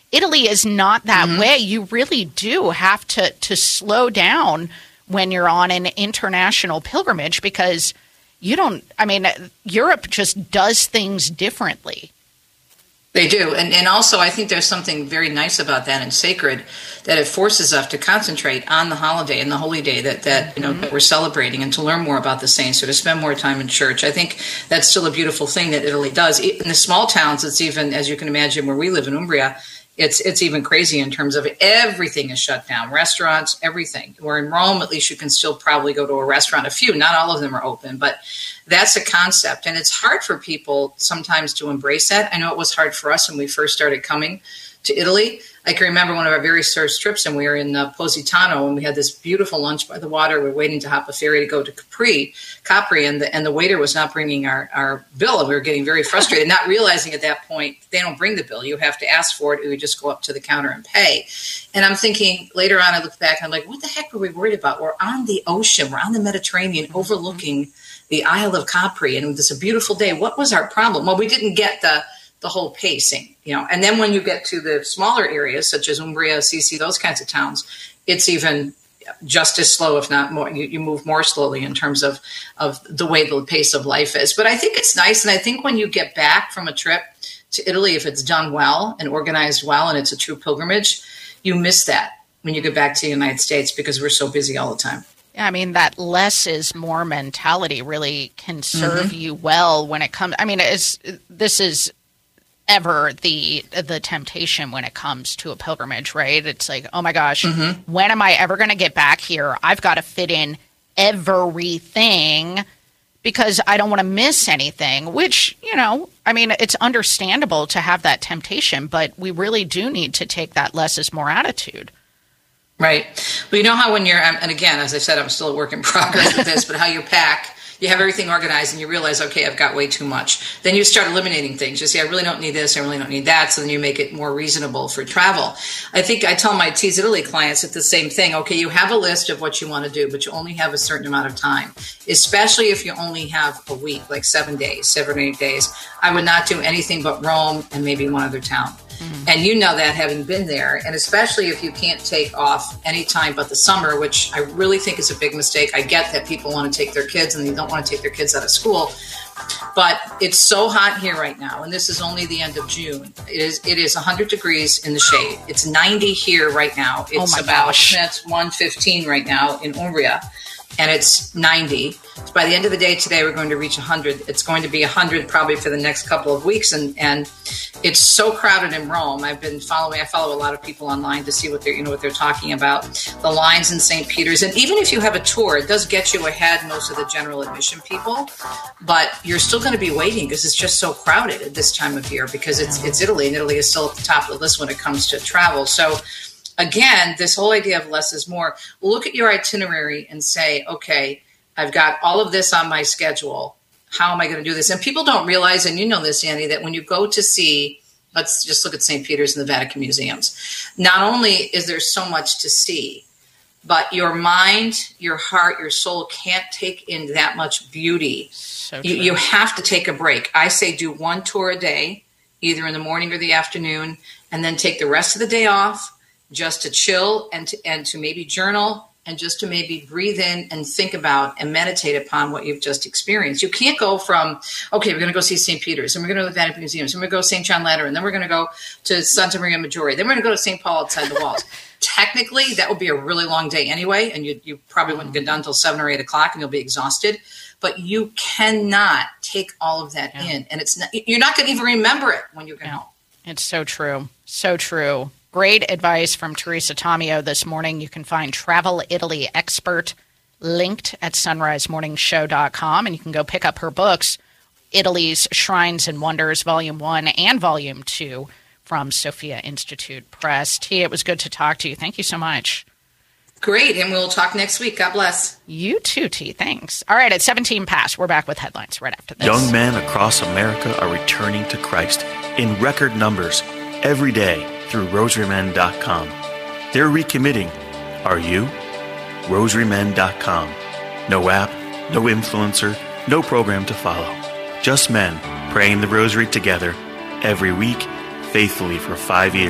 Italy is not that way. You really do have to slow down when you're on an international pilgrimage because Europe just does things differently. They do. And also, I think there's something very nice about that and sacred that it forces us to concentrate on the holiday and the holy day that we're celebrating and to learn more about the saints or to spend more time in church. I think that's still a beautiful thing that Italy does. In the small towns, it's even, as you can imagine, where we live in Umbria, it's even crazy in terms of everything is shut down. Restaurants, everything. Where in Rome, at least you can still probably go to a restaurant. A few, not all of them are open, but that's a concept. And it's hard for people sometimes to embrace that. I know it was hard for us when we first started coming to Italy. I can remember one of our very first trips, and we were in Positano, and we had this beautiful lunch by the water. We're waiting to hop a ferry to go to Capri, and the waiter was not bringing our bill, and we were getting very frustrated, not realizing at that point they don't bring the bill. You have to ask for it, or you just go up to the counter and pay. And I'm thinking, later on, I look back, and I'm like, what the heck were we worried about? We're on the ocean. We're on the Mediterranean, overlooking the Isle of Capri, and it's a beautiful day. What was our problem? Well, we didn't get the whole pacing, and then when you get to the smaller areas such as Umbria, Assisi, those kinds of towns, it's even just as slow, if not more. You move more slowly in terms of the way the pace of life is. But I think it's nice. And I think when you get back from a trip to Italy, if it's done well and organized well, and it's a true pilgrimage, you miss that when you get back to the United States because we're so busy all the time. Yeah, I mean, that less is more mentality really can serve you well when it comes. I mean, this is ever the temptation when it comes to a pilgrimage, right? It's like, oh my gosh, when am I ever going to get back here? I've got to fit in everything because I don't want to miss anything, which, it's understandable to have that temptation, but we really do need to take that less is more attitude. Right. Well, you know how when you're, and again, as I said, I'm still a work in progress with this, but how you pack, you have everything organized and you realize, okay, I've got way too much. Then you start eliminating things. You say, I really don't need this. I really don't need that. So then you make it more reasonable for travel. I think I tell my Tease Italy clients it's the same thing. Okay, you have a list of what you want to do, but you only have a certain amount of time, especially if you only have a week, like 7 or 8 days. I would not do anything but Rome and maybe one other town. And you know that having been there, and especially if you can't take off any time but the summer, which I really think is a big mistake. I get that people want to take their kids and they don't want to take their kids out of school, but it's so hot here right now, and this is only the end of June. It is 100 degrees in the shade. It's 90 here right now. It's it's 1:15 right now in Umbria, and it's 90. So by the end of the day today, we're going to reach 100. It's going to be 100 probably for the next couple of weeks, and it's so crowded in Rome. I follow a lot of people online to see what they're talking about. The lines in St. Peter's, and even if you have a tour, it does get you ahead most of the general admission people, but you're still going to be waiting because it's just so crowded at this time of year because it's Italy, and Italy is still at the top of the list when it comes to travel. So again, this whole idea of less is more. Look at your itinerary and say, okay, I've got all of this on my schedule. How am I going to do this? And people don't realize, and you know this, Annie, that when you go to see, let's just look at St. Peter's and the Vatican museums, not only is there so much to see, but your mind, your heart, your soul can't take in that much beauty. So you have to take a break. I say do one tour a day, either in the morning or the afternoon, and then take the rest of the day off just to chill and to maybe journal and just to maybe breathe in and think about and meditate upon what you've just experienced. You can't go from, okay, we're going to go see St. Peter's, and we're going to go to the Vatican Museums, and we're going to go to St. John Lateran, and then we're going to go to Santa Maria Maggiore, then we're going to go to St. Paul outside the walls. Technically, that would be a really long day anyway, and you probably wouldn't get done until 7 or 8 o'clock, and you'll be exhausted. But you cannot take all of that in, and you're not going to even remember it when you get home. It's so true. So true. Great advice from Teresa Tomeo this morning. You can find Travel Italy Expert linked at sunrisemorningshow.com, and you can go pick up her books, Italy's Shrines and Wonders, Volume 1 and Volume 2 from Sophia Institute Press. T, it was good to talk to you. Thank you so much. Great, and we'll talk next week. God bless. You too, T. Thanks. All right, at 17 past, we're back with headlines right after this. Young men across America are returning to Christ in record numbers every day through rosarymen.com. They're recommitting. Are you? rosarymen.com. No app, no influencer, no program to follow. Just men praying the rosary together every week, faithfully for 5 years.